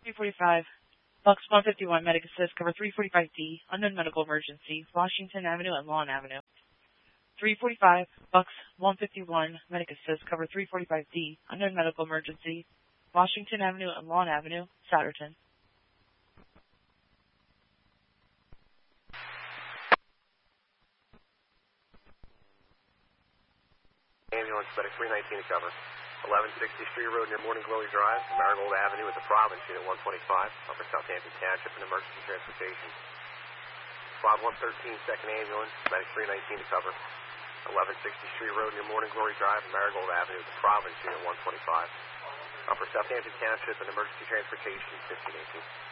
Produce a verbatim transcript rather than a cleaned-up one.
three forty-five, Bucks one fifty-one, Medic Assist, cover three forty-five D, unknown medical emergency, Washington Avenue and Lawn Avenue. three forty-five, Bucks one fifty-one, Medic Assist, cover three forty-five D, unknown medical emergency, Washington Avenue and Lawn Avenue, Souderton. Ambulance, Medic three nineteen to cover. eleven sixty Street Road near Morning Glory Drive, Marigold Avenue at the Province, Unit one twenty-five, Upper Southampton Township, and emergency transportation. Squad one thirteen, second Ambulance, Medic three nineteen to cover. eleven sixty Street Road near Morning Glory Drive, Marigold Avenue at the Province, Unit one twenty-five, Upper Southampton Township, and emergency transportation, fifteen eighteen.